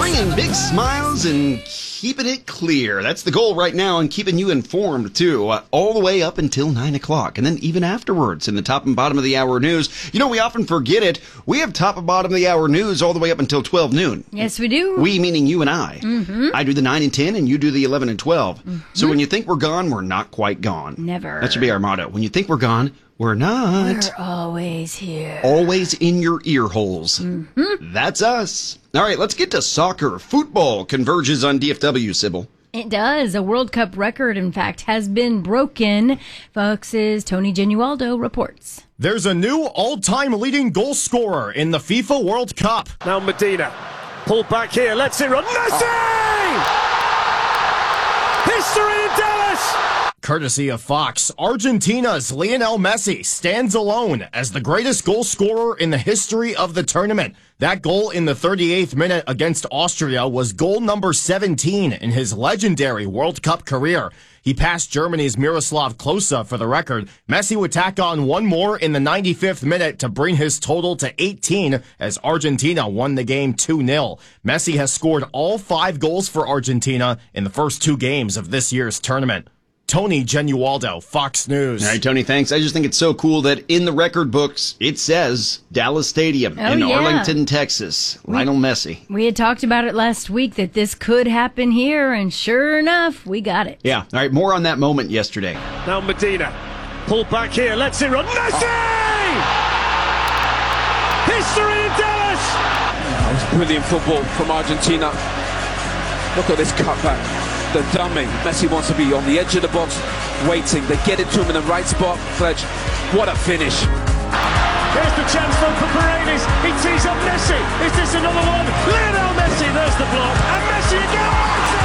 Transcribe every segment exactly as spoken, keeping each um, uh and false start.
Bringing big smiles and keeping it clear. That's the goal right now, and keeping you informed, too, uh, all the way up until nine o'clock. And then even afterwards in the top and bottom of the hour news. You know, we often forget it. We have top and bottom of the hour news all the way up until twelve noon. Yes, we do. We, meaning you and I. Mm-hmm. I do the nine and ten, and you do the eleven and twelve. Mm-hmm. So when you think we're gone, we're not quite gone. Never. That should be our motto. When you think we're gone, we're not. We're always here. Always in your ear holes. Mm-hmm. That's us. All right, let's get to soccer. Football converges on D F W, Sybil. It does. A World Cup record, in fact, has been broken. Fox's Tony Genualdo reports. There's a new all-time leading goal scorer in the FIFA World Cup. Now Medina, pulled back here, lets it run. Messi! History in Dallas! Courtesy of Fox, Argentina's Lionel Messi stands alone as the greatest goal scorer in the history of the tournament. That goal in the thirty-eighth minute against Austria was goal number seventeen in his legendary World Cup career. He passed Germany's Miroslav Klose for the record. Messi would tack on one more in the ninety-fifth minute to bring his total to eighteen as Argentina won the game two nil. Messi has scored all five goals for Argentina in the first two games of this year's tournament. Tony Genualdo, Fox News. All right, Tony, thanks. I just think it's so cool that in the record books, it says Dallas Stadium oh, in yeah. Arlington, Texas. We, Lionel Messi. We had talked about it last week that this could happen here, and sure enough, we got it. Yeah. All right, more on that moment yesterday. Now Medina, pulled back here, lets it run. Messi! History in Dallas! That was brilliant football from Argentina. Look at this cutback. The dummy. Messi wants to be on the edge of the box, waiting. They get it to him in the right spot. Fledge, what a finish. Here's the chance for Paredes. He tees up Messi. Is this another one? Lionel Messi, there's the block. And Messi again.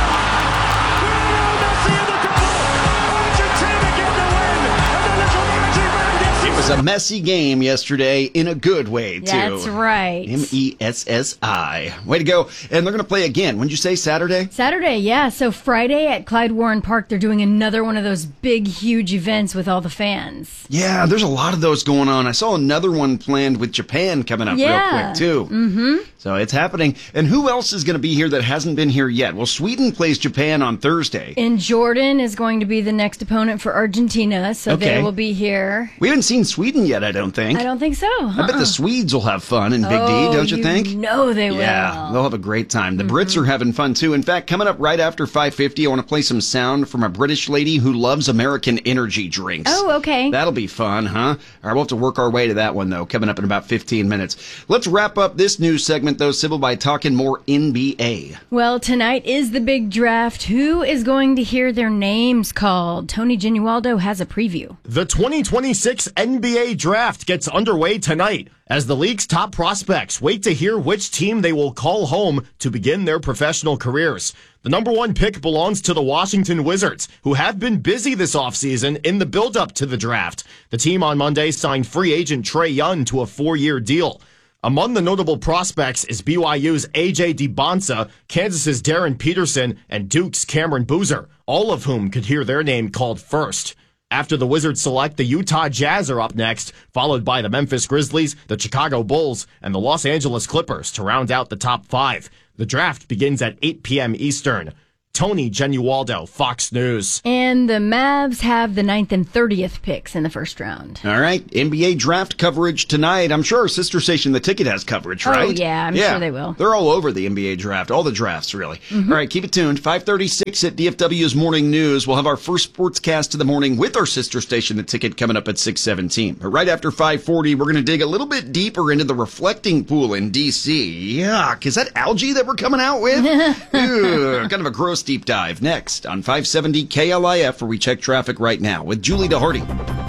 Lionel Messi in the goal. Argentina get the win. And the little magic man gets It was a messy game yesterday in a good way, too. That's right. M E S S I. Way to go. And they're going to play again. When did you say Saturday? Saturday, yeah. So Friday at Clyde Warren Park, they're doing another one of those big, huge events with all the fans. Yeah, there's a lot of those going on. I saw another one planned with Japan coming up yeah. real quick, too. Mm-hmm. So it's happening. And who else is going to be here that hasn't been here yet? Well, Sweden plays Japan on Thursday. And Jordan is going to be the next opponent for Argentina, so Okay. they will be here. We haven't seen Sweden yet, I don't think. I don't think so. Uh-uh. I bet the Swedes will have fun in Big oh, D, don't you, you think? No, they will. Yeah, they'll have a great time. The mm-hmm. Brits are having fun, too. In fact, coming up right after five fifty, I want to play some sound from a British lady who loves American energy drinks. Oh, okay. That'll be fun, huh? All right, we'll have to work our way to that one, though, coming up in about fifteen minutes. Let's wrap up this news segment, though, Sybil, by talking more N B A. Well, tonight is the big draft. Who is going to hear their names called? Tony Genualdo has a preview. The twenty twenty-six N B A draft gets underway tonight as the league's top prospects wait to hear which team they will call home to begin their professional careers. The number one pick belongs to the Washington Wizards, who have been busy this offseason in the build-up to the draft. The team on Monday signed free agent Trae Young to a four-year deal. Among the notable prospects is B Y U's A J DeBonsa, Kansas's Darren Peterson, and Duke's Cameron Boozer, all of whom could hear their name called first. After the Wizards select, the Utah Jazz are up next, followed by the Memphis Grizzlies, the Chicago Bulls, and the Los Angeles Clippers to round out the top five. The draft begins at eight p.m. Eastern. Tony Genualdo, Fox News. And the Mavs have the ninth and thirtieth picks in the first round. All right, N B A draft coverage tonight. I'm sure our sister station, The Ticket, has coverage, right? Oh, yeah, I'm yeah. sure they will. They're all over the N B A draft, all the drafts, really. Mm-hmm. All right, keep it tuned. five thirty-six at D F W's Morning News. We'll have our first sportscast of the morning with our sister station, The Ticket, coming up at six seventeen. But right after five forty, we're going to dig a little bit deeper into the reflecting pool in D C. Yuck, is that algae that we're coming out with? Ugh, kind of a gross deep dive. Next on five seventy K L I F, where we check traffic right now with Julie DeHardy.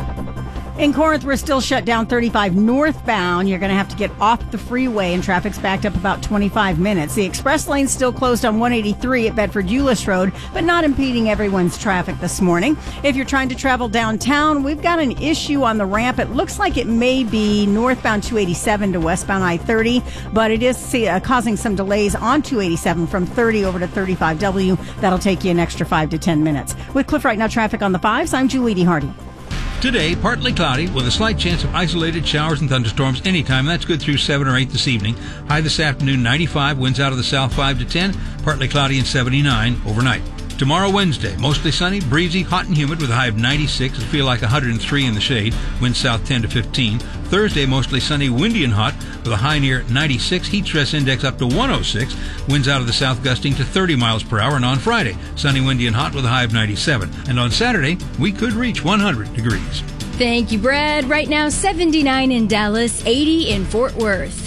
In Corinth, we're still shut down thirty-five northbound. You're going to have to get off the freeway, and traffic's backed up about twenty-five minutes. The express lane's still closed on one eighty-three at Bedford-Euless Road, but not impeding everyone's traffic this morning. If you're trying to travel downtown, we've got an issue on the ramp. It looks like it may be northbound two eighty-seven to westbound I thirty, but it is uh, causing some delays on two eighty-seven from thirty over to thirty-five W. That'll take you an extra five to ten minutes. With Cliff Right Now traffic on the fives, I'm Julie DeHardy. Today, partly cloudy with a slight chance of isolated showers and thunderstorms anytime. That's good through seven or eight this evening. High this afternoon, ninety-five. Winds out of the south five to ten. Partly cloudy and seventy-nine overnight. Tomorrow, Wednesday, mostly sunny, breezy, hot and humid with a high of ninety-six. It'll feel like one hundred three in the shade. Winds south ten to fifteen. Thursday, mostly sunny, windy and hot with a high near ninety-six. Heat stress index up to one oh six. Winds out of the south gusting to thirty miles per hour. And on Friday, sunny, windy and hot with a high of ninety-seven. And on Saturday, we could reach one hundred degrees. Thank you, Brad. Right now, seventy-nine in Dallas, eighty in Fort Worth.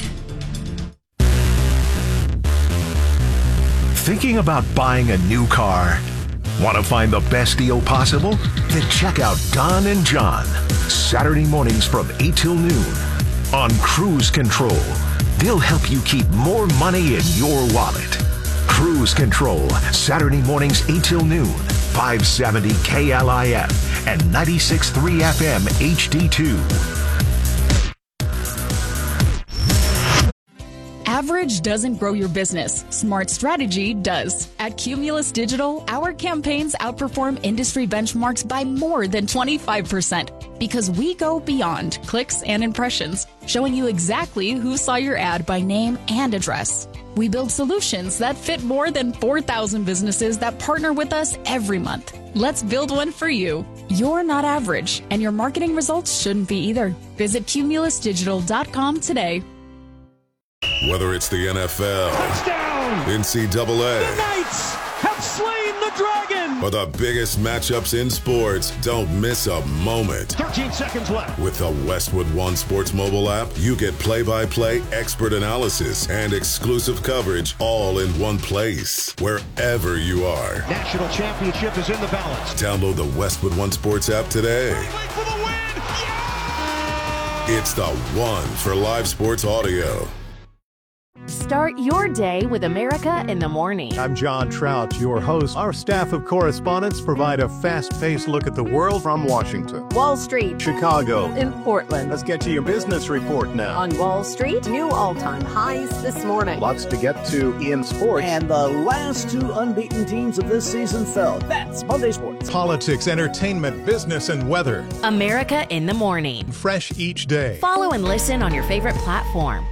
Thinking about buying a new car? Want to find the best deal possible? Then check out Don and John, Saturday mornings from eight till noon on Cruise Control. They'll help you keep more money in your wallet. Cruise Control, Saturday mornings eight till noon, five seventy K L I F and ninety-six point three F M H D two. Average doesn't grow your business. Smart strategy does. At Cumulus Digital, our campaigns outperform industry benchmarks by more than twenty-five percent because we go beyond clicks and impressions, showing you exactly who saw your ad by name and address. We build solutions that fit more than four thousand businesses that partner with us every month. Let's build one for you. You're not average, and your marketing results shouldn't be either. Visit cumulus digital dot com today. Whether it's the N F L, touchdown, N C double A, the Knights have slain the dragon, or the biggest matchups in sports, don't miss a moment. thirteen seconds left. With the Westwood One Sports mobile app, you get play-by-play expert analysis and exclusive coverage all in one place, wherever you are. National championship is in the balance. Download the Westwood One Sports app today. For the win. Yeah! It's the one for live sports audio. Start your day with America in the Morning. I'm John Trout, your host. Our staff of correspondents provide a fast-paced look at the world from Washington, Wall Street, Chicago, and Portland. Let's get to your business report now. On Wall Street, new all-time highs this morning. Lots to get to in sports. And the last two unbeaten teams of this season fell. That's Monday Sports. Politics, entertainment, business, and weather. America in the Morning. Fresh each day. Follow and listen on your favorite platform.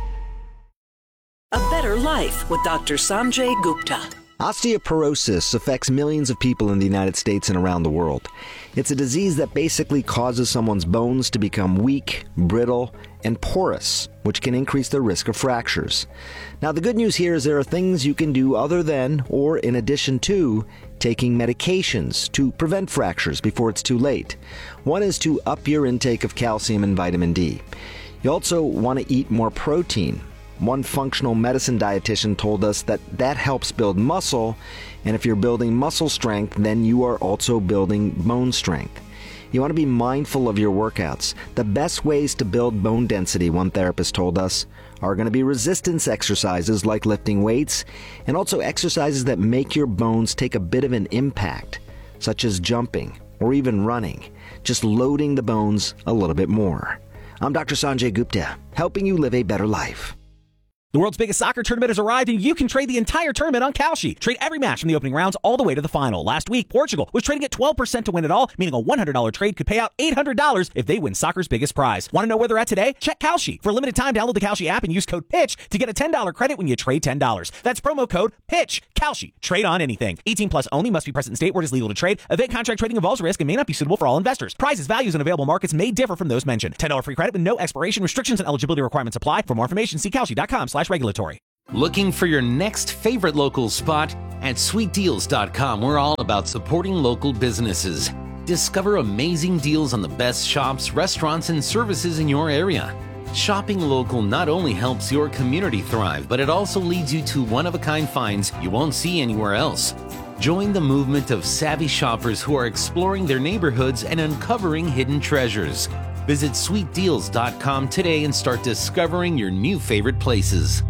A Better Life with Doctor Sanjay Gupta. Osteoporosis affects millions of people in the United States and around the world. It's a disease that basically causes someone's bones to become weak, brittle, and porous, which can increase the risk of fractures. Now, the good news here is there are things you can do other than, or in addition to, taking medications to prevent fractures before it's too late. One is to up your intake of calcium and vitamin D. You also want to eat more protein. One functional medicine dietitian told us that that helps build muscle, and if you're building muscle strength, then you are also building bone strength. You want to be mindful of your workouts. The best ways to build bone density, one therapist told us, are going to be resistance exercises like lifting weights, and also exercises that make your bones take a bit of an impact, such as jumping or even running, just loading the bones a little bit more. I'm Doctor Sanjay Gupta, helping you live a better life. The world's biggest soccer tournament has arrived, and you can trade the entire tournament on Kalshi. Trade every match from the opening rounds all the way to the final. Last week, Portugal was trading at twelve percent to win it all, meaning a one hundred dollars trade could pay out eight hundred dollars if they win soccer's biggest prize. Want to know where they're at today? Check Kalshi. For a limited time, download the Kalshi app and use code PITCH to get a ten dollars credit when you trade ten dollars. That's promo code PITCH. Kalshi. Trade on anything. eighteen plus only. Must be present in state where it is legal to trade. Event contract trading involves risk and may not be suitable for all investors. Prices, values, and available markets may differ from those mentioned. ten dollars free credit with no expiration. Restrictions and eligibility requirements apply. For more information, see kalshi.com slash regulatory. Looking for your next favorite local spot? At sweet deals dot com, we're all about supporting local businesses. Discover amazing deals on the best shops, restaurants, and services in your area. Shopping local not only helps your community thrive, but it also leads you to one-of-a-kind finds you won't see anywhere else. Join the movement of savvy shoppers who are exploring their neighborhoods and uncovering hidden treasures. Visit sweet deals dot com today and start discovering your new favorite places.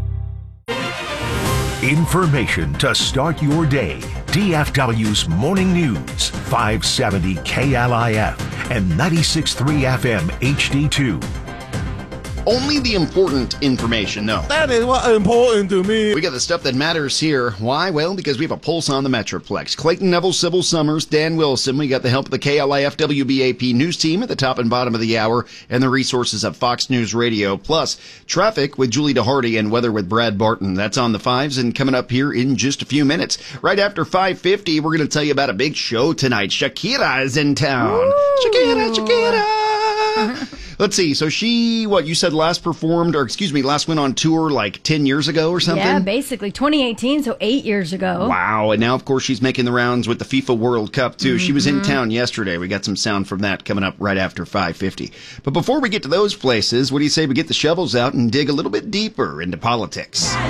Information to start your day. D F W's Morning News, five seventy K L I F and ninety-six point three F M H D two. Only the important information, though. That is what important to me. We got the stuff that matters here. Why? Well, because we have a pulse on the Metroplex. Clayton Neville, Sybil Summers, Dan Wilson. We got the help of the K L I F W B A P news team at the top and bottom of the hour, and the resources of Fox News Radio. Plus, traffic with Julie DeHardy and weather with Brad Barton. That's on the fives and coming up here in just a few minutes. Right after five fifty, we're going to tell you about a big show tonight. Shakira is in town. Woo! Shakira, Shakira. Let's see. So she, what you said, last performed, or excuse me, last went on tour like ten years ago or something? Yeah, basically twenty eighteen, so eight years ago. Wow. And now, of course, she's making the rounds with the FIFA World Cup, too. Mm-hmm. She was in town yesterday. We got some sound from that coming up right after five fifty. But before we get to those places, what do you say we get the shovels out and dig a little bit deeper into politics?